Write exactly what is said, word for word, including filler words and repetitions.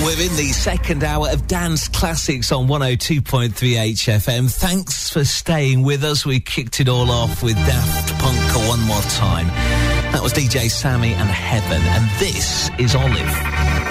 We're in the second hour of Dance Classics on one oh two point three H F M. Thanks for staying with us. We kicked it all off with Daft Punk one more time. That was D J Sammy and Heaven, and this is Olive.